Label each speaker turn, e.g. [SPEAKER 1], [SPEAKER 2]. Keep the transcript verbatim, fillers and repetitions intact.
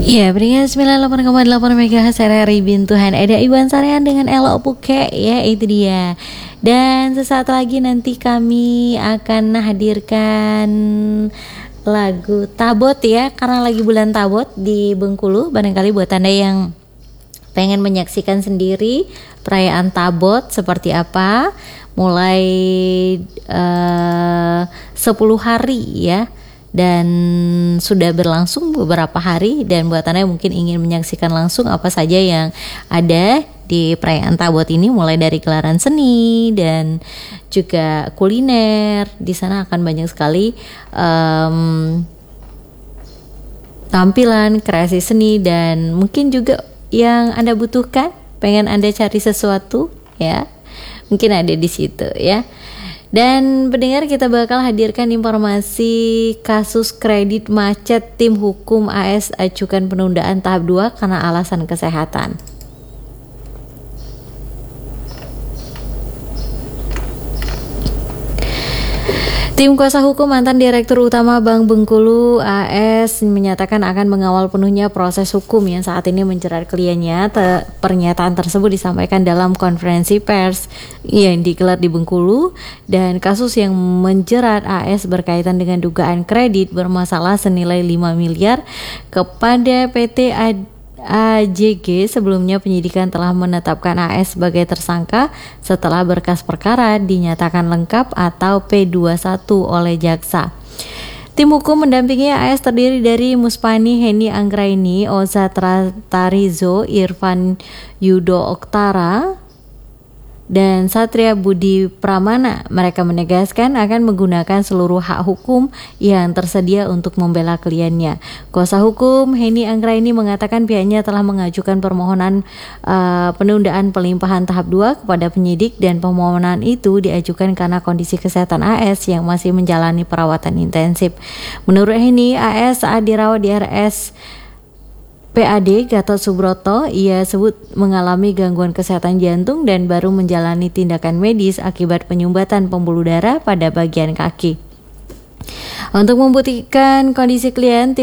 [SPEAKER 1] Ya, beringat sembilan puluh delapan koma delapan megahertz R R I Bintuhan Eda Iwan Sarean dengan Elo Puke, ya itu dia. Dan sesaat lagi nanti kami akan hadirkan lagu Tabot ya, karena lagi bulan Tabot di Bengkulu. Barangkali buat Anda yang pengen menyaksikan sendiri perayaan Tabot seperti apa, mulai uh, sepuluh hari ya, dan sudah berlangsung beberapa hari. Dan buat Anda yang mungkin ingin menyaksikan langsung apa saja yang ada di perayaan Tabot ini, mulai dari gelaran seni dan juga kuliner, di sana akan banyak sekali um, tampilan kreasi seni, dan mungkin juga yang Anda butuhkan, pengen Anda cari sesuatu ya, mungkin ada di situ ya. Dan pendengar, kita bakal hadirkan informasi kasus kredit macet, tim hukum A S ajukan penundaan tahap dua karena alasan kesehatan. Tim kuasa hukum mantan Direktur Utama Bank Bengkulu A S menyatakan akan mengawal penuhnya proses hukum yang saat ini menjerat kliennya. Te- pernyataan tersebut disampaikan dalam konferensi pers yang digelar di Bengkulu, dan kasus yang menjerat A S berkaitan dengan dugaan kredit bermasalah senilai lima miliar kepada P T A J G. Sebelumnya penyidikan telah menetapkan A S sebagai tersangka setelah berkas perkara dinyatakan lengkap atau P dua puluh satu oleh jaksa. Tim hukum mendampingi A S terdiri dari Muspani Heni Anggraini, Oza Tarizo, Irfan Yudo Oktara, dan Satria Budi Pramana. Mereka menegaskan akan menggunakan seluruh hak hukum yang tersedia untuk membela kliennya. Kuasa hukum Heni Anggraini mengatakan pihaknya telah mengajukan permohonan uh, penundaan pelimpahan tahap dua kepada penyidik, dan permohonan itu diajukan karena kondisi kesehatan A S yang masih menjalani perawatan intensif. Menurut Heni, A S saat dirawat di R S P A D Gatot Subroto, ia sebut mengalami gangguan kesehatan jantung dan baru menjalani tindakan medis akibat penyumbatan pembuluh darah pada bagian kaki. Untuk membuktikan kondisi klien,